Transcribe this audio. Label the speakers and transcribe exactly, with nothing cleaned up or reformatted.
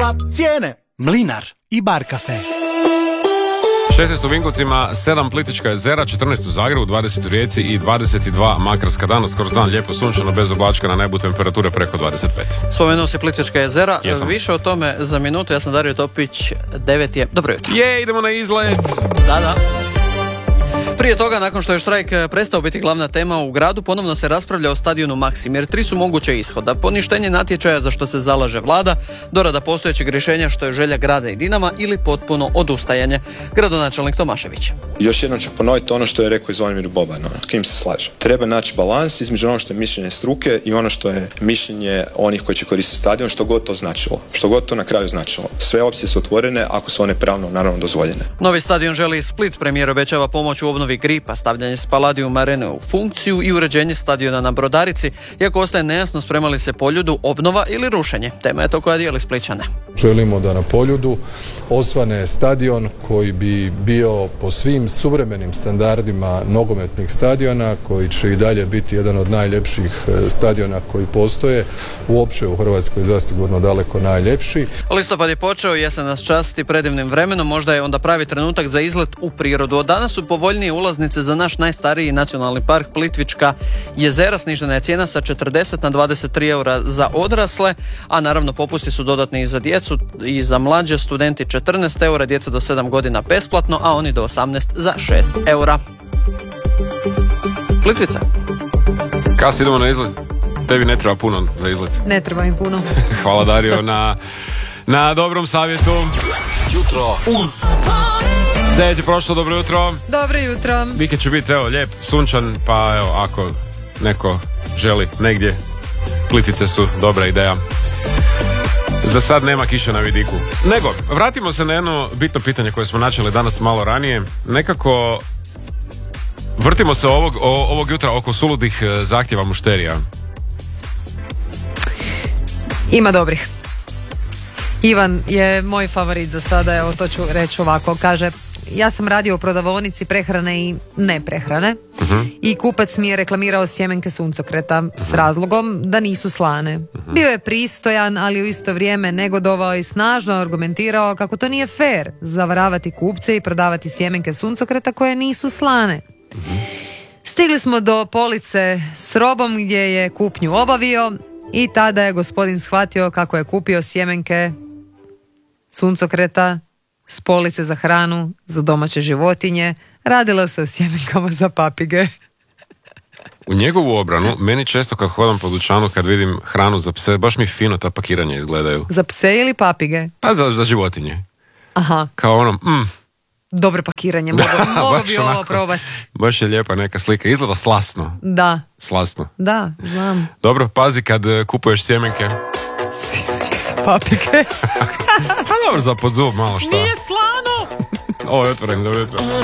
Speaker 1: Država cijene. Mlinar i Bar Cafe.
Speaker 2: šesnaest u Vinkovcima, sedam Plitvička jezera, četrnaest u Zagrebu, dvadeset u Rijeci i dvadeset dva Makarska. Danas skoro dan lijepo sunčano, bez oblačka, na nebu temperature preko dvadeset pet.
Speaker 3: Spomenuo si Plitvička jezera,
Speaker 2: Jesam.
Speaker 3: Više o tome za minutu. Ja sam Dario Topić, devet je. Dobro jutro.
Speaker 2: Je, idemo na izlet.
Speaker 3: Da, da. Prije toga, nakon što je štrajk prestao biti glavna tema u gradu, ponovno se raspravlja o stadionu Maksimir. Tri su moguće ishoda: poništenje natječaja za što se zalaže vlada, dorada postojećeg rješenja što je želja grada i Dinama ili potpuno odustajanje. Gradonačelnik Tomašević.
Speaker 4: Još jednom ću ponoviti ono što je rekao i Zvonimir Boban, ono, s kim se slaže. Treba naći balans između ono što je mišljenje struke i ono što je mišljenje onih koji će koristiti stadion, što god to značilo. Što god to na kraju značilo. Sve opcije su otvorene ako su one pravno, naravno, dozvoljene.
Speaker 3: Novi stadion želi Split. Premijer obećava pomoć u obnovi Gripa, stavljanje Spaladium Arene u funkciju i uređenje stadiona na Brodarici, iako ostaje nejasno sprema li se Poljudu obnova ili rušenje. Tema je to koja dijeli Splićane.
Speaker 5: Želimo da na Poljudu osvane stadion koji bi bio po svim suvremenim standardima nogometnih stadiona, koji će i dalje biti jedan od najljepših stadiona koji postoje. Uopće u Hrvatskoj zasigurno daleko najljepši.
Speaker 3: Listopad je počeo i jesen nas časti predivnim vremenom, možda je onda pravi trenutak za izlet u prirodu. Od danas su povoljnije ulaznice za naš najstariji nacionalni park Plitvička jezera. Snižena je cijena sa četrdeset na dvadeset tri eura za odrasle, a naravno popusti su dodatni i za djecu i za mlađe. Studenti četrnaest eura, djeca do sedam godina besplatno, a oni do osamnaest za šest eura. Plitvica.
Speaker 2: Kas, idemo na izlet? Tebi ne treba puno za izlet.
Speaker 6: Ne treba im puno.
Speaker 2: Hvala Dario na, na dobrom savjetu.
Speaker 1: Jutro uz.
Speaker 2: devet je prošlo, dobro jutro.
Speaker 6: Dobro jutro.
Speaker 2: Vikend će biti, evo, lijep, sunčan, pa evo, ako neko želi negdje, Plitvice su dobra ideja. Za sad nema kiše na vidiku. Nego, vratimo se na jedno bitno pitanje koje smo načeli danas malo ranije. Nekako vrtimo se ovog, o, ovog jutra oko suludih zahtjeva mušterija.
Speaker 6: Ima dobrih. Ivan je moj favorit za sada, evo to ću reći ovako. Kaže, ja sam radio u prodavaonici prehrane i ne prehrane uh-huh. i kupac mi je reklamirao sjemenke suncokreta uh-huh. s razlogom da nisu slane. Uh-huh. Bio je pristojan, ali u isto vrijeme negodovao i snažno argumentirao kako to nije fair zavaravati kupce i prodavati sjemenke suncokreta koje nisu slane. Uh-huh. Stigli smo do police s robom gdje je kupnju obavio i tada je gospodin shvatio kako je kupio sjemenke suncokreta s police za hranu za domaće životinje. Radilo se o sjemenkama za papige.
Speaker 2: U njegovu obranu, meni često kad hodam po dućanu, kad vidim hranu za pse, baš mi fino ta pakiranja izgledaju.
Speaker 6: Za pse ili papige?
Speaker 2: Pa za, za životinje.
Speaker 6: Aha.
Speaker 2: Kao ono, mm.
Speaker 6: Dobro pakiranje, mogu, mogu bi ovo probati.
Speaker 2: Baš je lijepa neka slika, izgleda slasno.
Speaker 6: Da.
Speaker 2: Slasno.
Speaker 6: Da, znam.
Speaker 2: Dobro, pazi kad kupuješ sjemenke.
Speaker 6: Sjemenke za papige.
Speaker 2: Pa dobro, za pod zub malo šta.
Speaker 6: Nije slano.
Speaker 2: Ovo je otvoren, dobro jutro.